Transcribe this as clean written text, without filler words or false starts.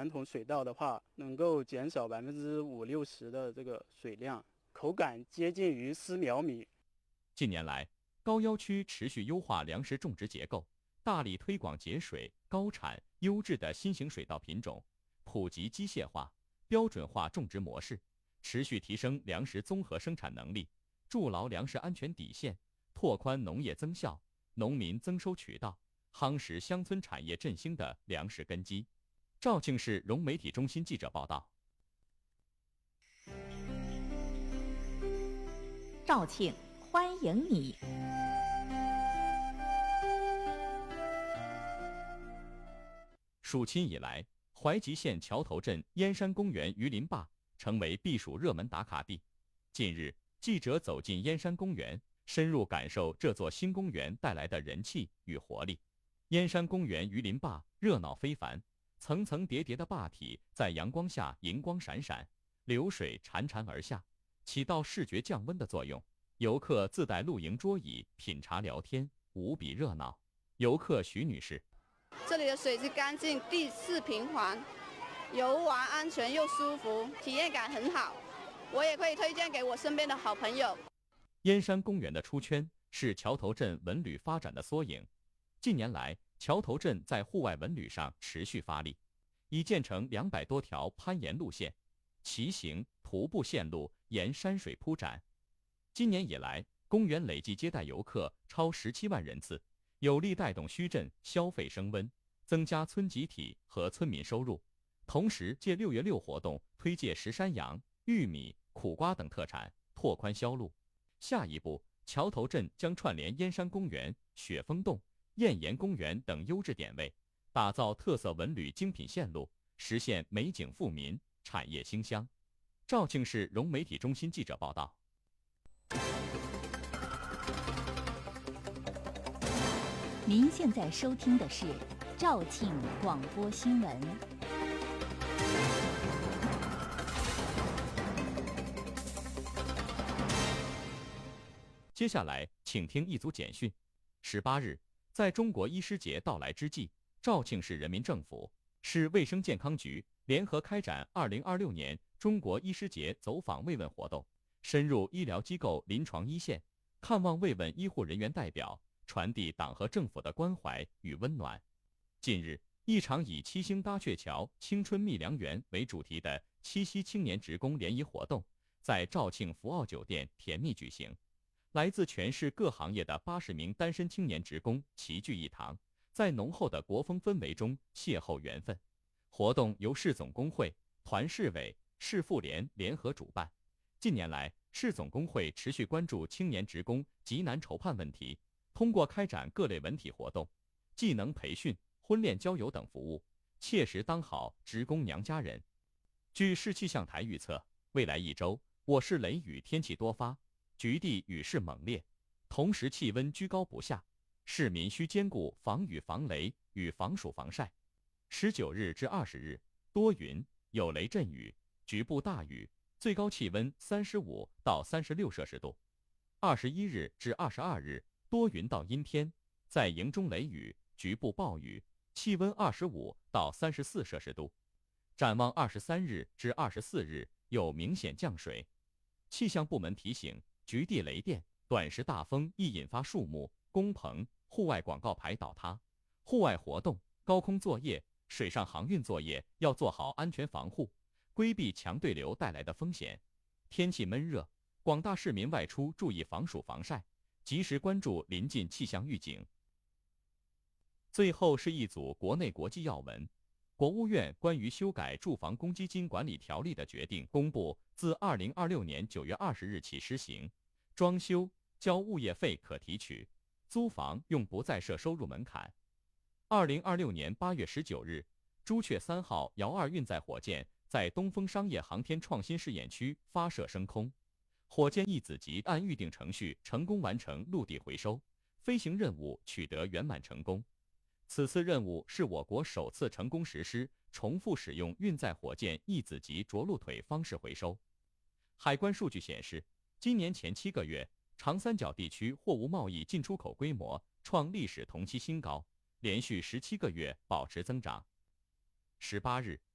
传统水稻的话，能够减少50%-60%的这个水量，口感接近于丝苗米。 近年来，高要区持续优化粮食种植结构，大力推广节水、高产、优质的新型水稻品种，普及机械化、标准化种植模式，持续提升粮食综合生产能力，筑牢粮食安全底线，拓宽农业增效、农民增收渠道，夯实乡村产业振兴的粮食根基。肇庆市融媒体中心记者报道。 肇庆，欢迎你！ 暑期以来，怀集县桥头镇燕山公园榆林坝成为避暑热门打卡地。近日，记者走进燕山公园，深入感受这座新公园带来的人气与活力。燕山公园榆林坝热闹非凡，层层叠叠的坝体在阳光下银光闪闪，流水潺潺而下，起到视觉降温的作用。游客自带露营桌椅，品茶聊天，无比热闹。游客徐女士： 这里的水质干净，地势平缓，游玩安全又舒服，体验感很好。我也可以推荐给我身边的好朋友。 燕山公园的出圈是桥头镇文旅发展的缩影。近年来，桥头镇在户外文旅上持续发力，已建成200多条攀岩路线，骑行、徒步线路沿山水铺展。今年以来，公园累计接待游客超17万人次，有力带动墟镇消费升温，增加村集体和村民收入。同时，借6月6活动推介石山羊、玉米、苦瓜等特产，拓宽销路。下一步，桥头镇将串联燕山公园、雪峰洞、燕岩公园等优质点位，打造特色文旅精品线路，实现美景富民、产业兴乡。肇庆市融媒体中心记者报道。 您现在收听的是肇庆广播新闻。 接下来，请听一组简讯。18日，在中国医师节到来之际，肇庆市人民政府、市卫生健康局联合开展2026年中国医师节走访慰问活动，深入医疗机构临床一线，看望慰问医护人员代表，传递党和政府的关怀与温暖。近日，一场以七星搭鹊桥、青春觅良缘为主题的七夕青年职工联谊活动，在肇庆福奥酒店甜蜜举行。来自全市各行业的80名单身青年职工齐聚一堂，在浓厚的国风氛围中邂逅缘分。活动由市总工会、团市委、市妇联联合主办。近年来，市总工会持续关注青年职工急难筹盼问题，通过开展各类文体活动、技能培训、婚恋交友等服务，切实当好职工娘家人。据市气象台预测，未来1周，我市雷雨天气多发，局地雨势猛烈，同时气温居高不下，市民需兼顾防雨防雷与防暑防晒。19日至20日，多云，有雷阵雨，局部大雨，最高气温35到36摄氏度。21日至22日，多云到阴天，在营中雷雨，局部暴雨，气温25到34摄氏度。展望23日至24日，有明显降水。气象部门提醒，局地雷电、短时大风易引发树木、工棚、户外广告牌倒塌，户外活动、高空作业、水上航运作业要做好安全防护，规避强对流带来的风险。天气闷热，广大市民外出注意防暑防晒，及时关注临近气象预警。最后是一组国内国际要闻。国务院关于修改住房公积金管理条例的决定公布，自2026年9月20日起施行，装修交物业费可提取，租房用不再设收入门槛。2026年8月19日，朱雀3号遥2运载火箭在东风商业航天创新试验区发射升空，火箭一子级按预定程序成功完成陆地回收，飞行任务取得圆满成功。此次任务是我国首次成功实施重复使用运载火箭一子级着陆腿方式回收。海关数据显示，今年前7个月，长三角地区货物贸易进出口规模创历史同期新高，连续17个月保持增长。18日，